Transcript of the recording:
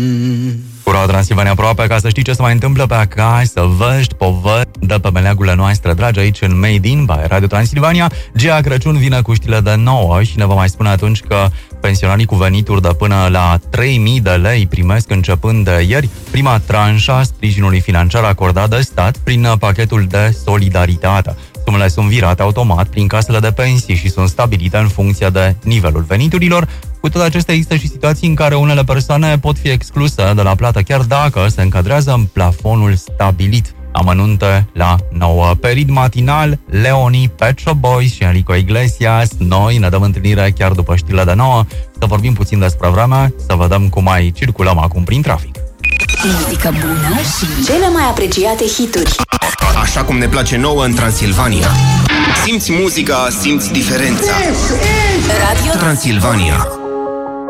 Ura Transilvania aproape, ca să știi ce se mai întâmplă pe acasă, vești, poveri de pe meleagurile noastre dragi aici în Made in by Radio Transilvania. Gea Crăciun vine cu știle de 9 și ne va mai spune atunci că pensionarii cu venituri de până la 3.000 de lei primesc începând de ieri prima tranșă a sprijinului financiar acordat de stat prin pachetul de solidaritate. Sumele sunt virate automat prin casele de pensii și sunt stabilite în funcție de nivelul veniturilor. Cu toate acestea, există și situații în care unele persoane pot fi excluse de la plată, chiar dacă se încadrează în plafonul stabilit. Amănunte la 9. Pe ritm matinal, Leoni, Pet Shop Boys și Enrico Iglesias. Noi ne dăm întâlnire chiar după știrile de 9, să vorbim puțin despre vreme, să vedem cum mai circulăm acum prin trafic. Muzică bună și cele mai apreciate hituri. Așa cum ne place nouă în Transilvania. Simți muzica, simți diferența. Radio Transilvania.